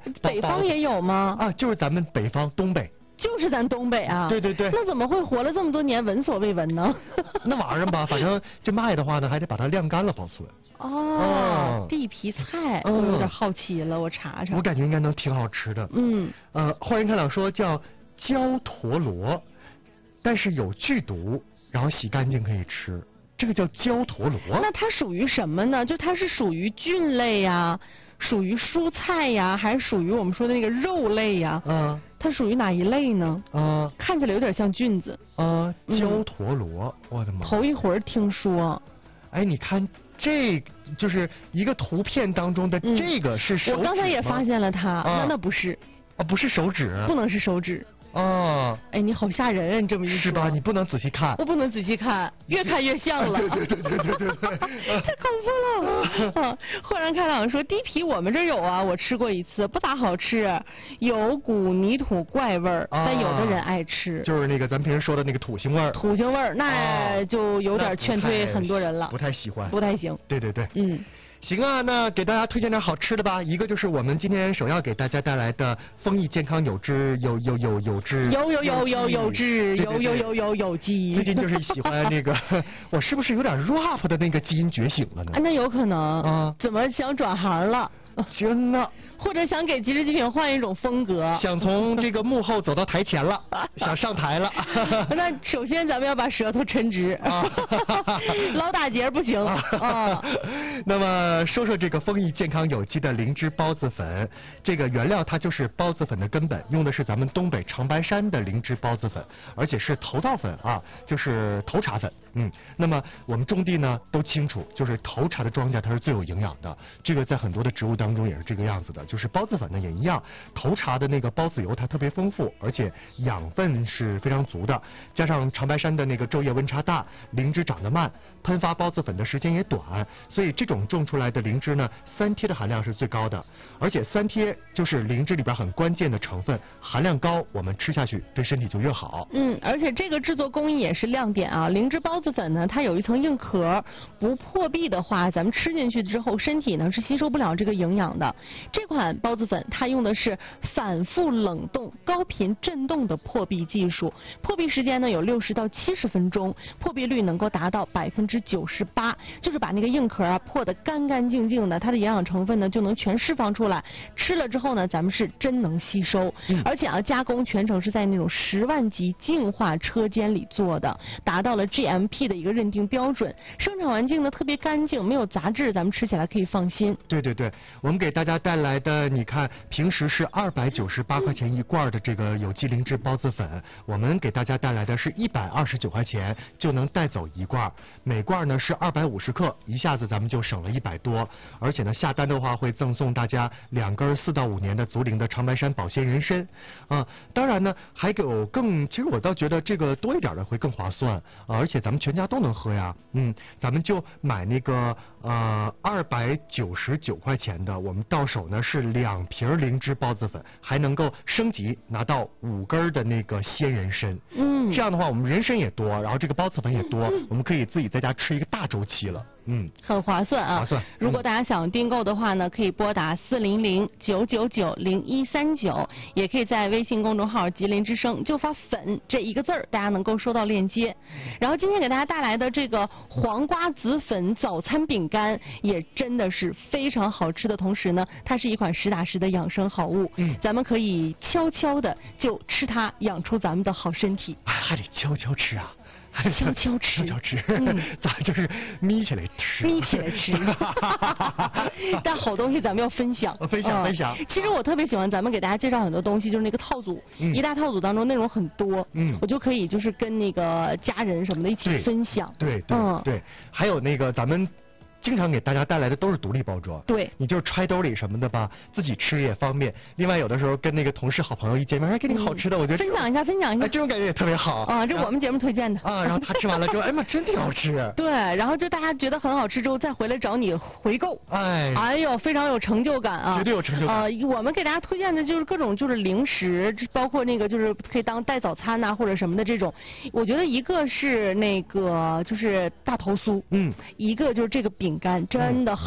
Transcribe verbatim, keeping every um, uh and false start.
北方也有吗？ 啊，就是咱们北方东北。 就是咱东北啊， 对对对， 那怎么会活了这么多年闻所未闻呢？ 那玩意儿吧，反正这卖的话呢，还得把它晾干了保存。 哦， 哦地皮菜， 嗯、 我有点好奇了，我查查。 我感觉应该能挺好吃的。 嗯， 呃，花园开朗说叫焦陀螺，但是有剧毒，然后洗干净可以吃。这个叫焦陀螺。 那它属于什么呢？就它是属于菌类呀，属于蔬菜呀，还是属于我们说的那个肉类呀？ 嗯。 它属于哪一类呢？ 啊、呃， 看起来有点像菌子。 啊、呃，焦陀螺，嗯、我的妈！ 头一回听说。 哎，你看这就是一个图片当中的这个是手指吗？ 我刚才也发现了它， 啊、 那那不是。 啊，不是手指。 不能是手指。 哦， 哎，你好吓人啊！你这么一说， 是吧？你不能仔细看， 我不能仔细看，越看越像了。 对对对对对对对， 太恐怖了！啊，豁然开朗说，地皮我们这有啊，我吃过一次，不咋好吃，有股泥土怪味儿，但有的人爱吃。 就是那个咱平时说的那个土腥味儿。 土腥味儿，那就有点劝退很多人了。 不太喜欢。 不太行。 对对对。 嗯。 行啊，那给大家推荐点好吃的吧。一个就是我们今天首要给大家带来的丰益健康有汁有有有有汁有有有有有汁有有有有有机。 最近就是喜欢那个，我是不是有点 rap 的那个基因觉醒了呢？ 啊，那有可能啊。 怎么想转行了？ 真的。 或者想给即食极品换一种风格， 想从这个幕后走到台前了，想上台了。 那首先咱们要把舌头抻直，啊、老打结不行啊。 那么说说这个丰益健康有机的灵芝孢子粉，这个原料它就是孢子粉的根本，用的是咱们东北长白山的灵芝孢子粉，而且是头稻粉啊，就是头茬粉。嗯，那么我们种地呢都清楚，就是头茬的庄稼它是最有营养的，这个在很多的植物当中也是这个样子的。就是孢子粉呢也一样，头茬的那个孢子油它特别丰富，而且养分是非常足的，加上长白山的那个昼夜温差大，灵芝长得慢，喷发孢子粉的时间也短，所以这种种出来的灵芝呢，三萜的含量是最高的，而且三萜就是灵芝里边很关键的成分，含量高，我们吃下去对身体就越好。 嗯，而且这个制作工艺也是亮点啊，灵芝孢子粉呢，它有一层硬壳，不破壁的话，咱们吃进去之后，身体呢是吸收不了这个营养的。这款孢子粉它用的是反复冷冻、高频震动的破壁技术，破壁时间呢有六十到七十分钟，破壁率能够达到百分之九十八，就是把那个硬壳啊破得干干净净的，它的营养成分呢就能全释放出来。吃了之后呢，咱们是真能吸收， 嗯、 而且啊加工全程是在那种十万级净化车间里做的，达到了 G M P 的一个认定标准，生产环境呢特别干净，没有杂质，咱们吃起来可以放心。 对对对，我们给大家带来的，你看平时是二百九十八块钱一罐的这个有机灵芝孢子粉，我们给大家带来的是一百二十九块钱就能带走一罐，每罐呢是二百五十克，一下子咱们就省了一百多，而且呢下单的话会赠送大家两根四到五年的足龄的长白山保鲜人参啊，当然呢还有更，其实我倒觉得这个多一点的会更划算啊，而且咱们全家都能喝呀，嗯，咱们就买那个呃二百九十九块钱的，我们到手呢是两瓶灵芝孢子粉，还能够升级拿到五根的那个鲜人参， 嗯， 这样的话我们人参也多，然后这个孢子粉也多，嗯、我们可以自己在家吃一个大周期了。嗯， 很划算啊！ 划算。 如果大家想订购的话呢，可以拨打四零零九九九零一三九，也可以在微信公众号“吉林之声”就发“粉”这一个字儿，大家能够收到链接。然后今天给大家带来的这个黄瓜紫粉早餐饼干，也真的是非常好吃的同时呢，它是一款实打实的养生好物。 嗯， 咱们可以悄悄的就吃它，养出咱们的好身体。 还得悄悄吃啊！ 悄悄吃， 悄悄吃， 嗯， 咱就是眯起来吃， 眯起来吃。但好东西咱们要分享， 分享、嗯、分享。 其实我特别喜欢咱们给大家介绍很多东西，就是那个套组，嗯、一大套组当中内容很多，嗯，我就可以就是跟那个家人什么的一起分享。 对对对、嗯、对，还有那个咱们经常给大家带来的都是独立包装， 对， 你就是揣兜里什么的吧，自己吃也方便。另外有的时候跟那个同事好朋友一见面，哎，给你个好吃的，嗯、我觉得分享一下，分享一下， 哎，这种感觉也特别好啊。这我们节目推荐的啊。然后他吃完了之后，哎妈，真挺好吃。 对，然后就大家觉得很好吃之后，再回来找你回购， 哎， 哎呦，非常有成就感啊， 绝对有成就感。 呃，我们给大家推荐的就是各种就是零食，包括那个就是可以当带早餐呐、啊、或者什么的这种。我觉得一个是那个就是大头酥， 嗯， 一个就是这个饼干，真的。